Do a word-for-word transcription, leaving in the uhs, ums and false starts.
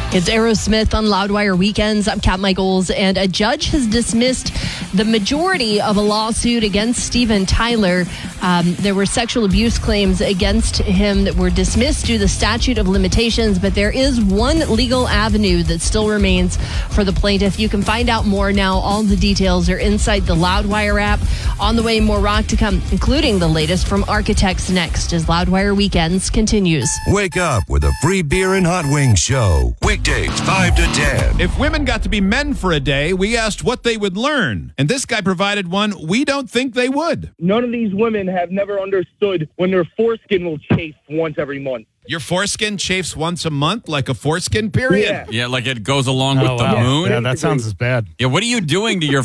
It's Aerosmith on Loudwire Weekends. I'm Kat Michaels, and a judge has dismissed the majority of a lawsuit against Steven Tyler. Um, there were sexual abuse claims against him that were dismissed due to the statute of limitations, but there is one legal avenue that still remains for the plaintiff. You can find out more now. All the details are inside the Loudwire app. On the way, more rock to come, including the latest from Architects next as Loudwire Weekends continues. Wake up with a free beer and hot wings show. Weekdays, five to ten. If women got to be men for a day, we asked what they would learn. And this guy provided one we don't think they would. None of these women have never understood when their foreskin will chafe once every month. Your foreskin chafes once a month, like a foreskin period? Yeah. Yeah, like it goes along with Oh, the wow. moon. Yeah, that sounds as bad. Yeah, what are you doing to your